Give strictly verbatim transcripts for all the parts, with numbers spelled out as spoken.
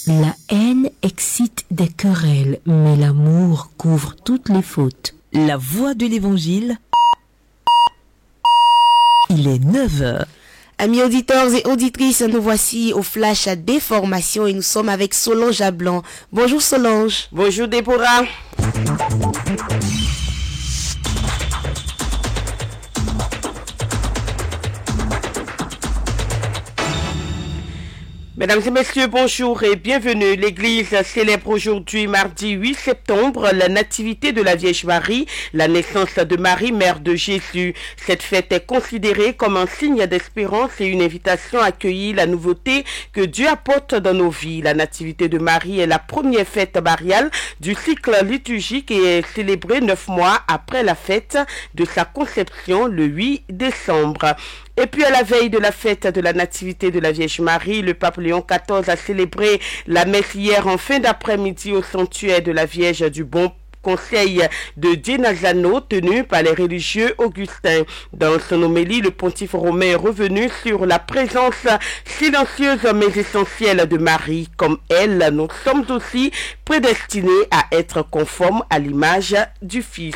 La haine excite des querelles, mais l'amour couvre toutes les fautes. La voix de l'Évangile, il est neuf heures. Amis auditeurs et auditrices, nous voici au Flash à Déformation et nous sommes avec Solange Ablan. Bonjour Solange. Bonjour Déborah. Mesdames et messieurs, bonjour et bienvenue. L'Église célèbre aujourd'hui, mardi huit septembre, la nativité de la Vierge Marie, la naissance de Marie, mère de Jésus. Cette fête est considérée comme un signe d'espérance et une invitation à accueillir la nouveauté que Dieu apporte dans nos vies. La nativité de Marie est la première fête mariale du cycle liturgique et est célébrée neuf mois après la fête de sa conception, le huit décembre. Et puis à la veille de la fête de la nativité de la Vierge Marie, le pape Léon quatorze a célébré la messe hier en fin d'après-midi au sanctuaire de la Vierge du Bon Conseil de Genazzano tenu par les religieux augustins. Dans son homélie, le pontife romain est revenu sur la présence silencieuse mais essentielle de Marie. Comme elle, nous sommes aussi prédestinés à être conformes à l'image du Fils.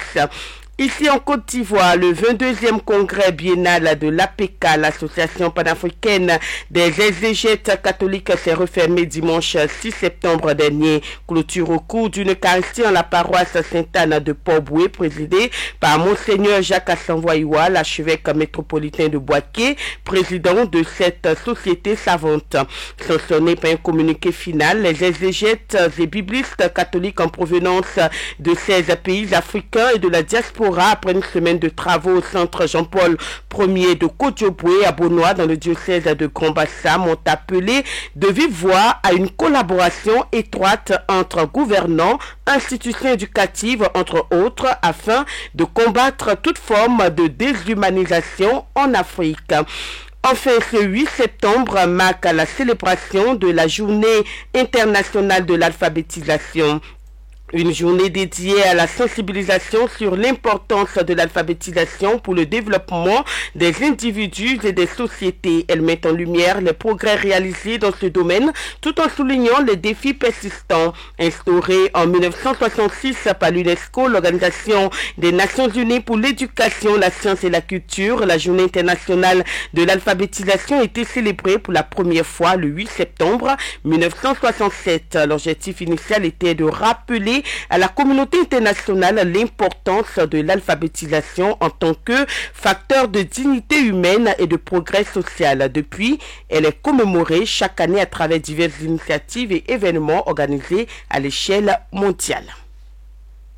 Ici en Côte d'Ivoire, le vingt-deuxième congrès biennal de l'A P K, l'association panafricaine des exégètes catholiques, s'est refermé dimanche six septembre dernier. Clôture au cours d'une Eucharistie en la paroisse Sainte-Anne de Port-Boué, présidée par Monseigneur Jacques Assanvoiwa, l'archevêque métropolitain de Boaké, président de cette société savante. Sanctionné par un communiqué final, les exégètes et biblistes catholiques en provenance de seize pays africains et de la diaspora après une semaine de travaux au centre Jean-Paul Ier de Côte-d'Ivoire à Bonois dans le diocèse de Grand-Bassam ont appelé de vive voix à une collaboration étroite entre gouvernants, institutions éducatives entre autres afin de combattre toute forme de déshumanisation en Afrique. Enfin, ce huit septembre marque la célébration de la journée internationale de l'alphabétisation. Une journée dédiée à la sensibilisation sur l'importance de l'alphabétisation pour le développement des individus et des sociétés. Elle met en lumière les progrès réalisés dans ce domaine tout en soulignant les défis persistants. Instaurée en mille neuf cent soixante-six par l'UNESCO, l'Organisation des Nations Unies pour l'éducation, la science et la culture, la journée internationale de l'alphabétisation a été célébrée pour la première fois le huit septembre mille neuf cent soixante-sept. L'objectif initial était de rappeler à la communauté internationale l'importance de l'alphabétisation en tant que facteur de dignité humaine et de progrès social. Depuis, elle est commémorée chaque année à travers diverses initiatives et événements organisés à l'échelle mondiale.